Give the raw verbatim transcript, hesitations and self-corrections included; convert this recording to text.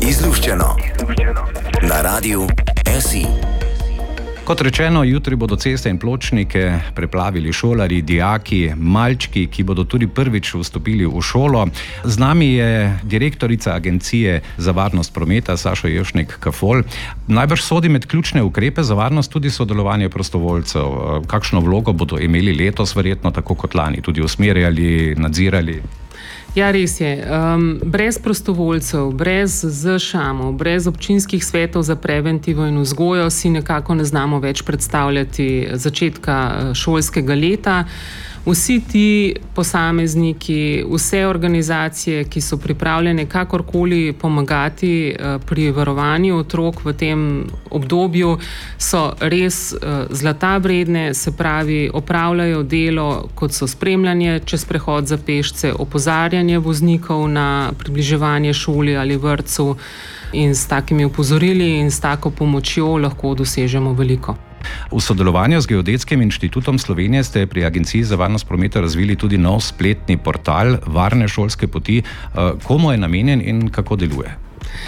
Izluščeno na Radiu S I. Kot rečeno, jutri bodo ceste in pločnike preplavili šolarji, dijaki, malčki, ki bodo tudi prvič vstopili v šolo. Z nami je direktorica Agencije za varnost prometa Sašo Jevšnik-Kafol. Najbrž sodi med ključne ukrepe za varnost tudi sodelovanje prostovoljcev. Kakšno vlogo bodo imeli letos, verjetno tako kot lani, tudi usmerjali, nadzirali? Ja, res je. Um, brez prostovoljcev, brez Z Š A M-ov, brez občinskih svetov za preventivo in vzgojo si nekako ne znamo več predstavljati začetka šolskega leta. Vsi ti posamezniki, vse organizacije, ki so pripravljene kakorkoli pomagati pri varovanju otrok v tem obdobju, so res zlata vredne, se pravi, opravljajo delo, kot so spremljanje čez prehod za pešce, opozarjanje voznikov na približevanje šoli ali vrtcu, in s takimi opozorili in s tako pomočjo lahko dosežemo veliko. V sodelovanju z Geodetskim inštitutom Slovenije ste pri Agenciji za varnost prometa razvili tudi nov spletni portal Varne šolske poti. Komu je namenjen in kako deluje?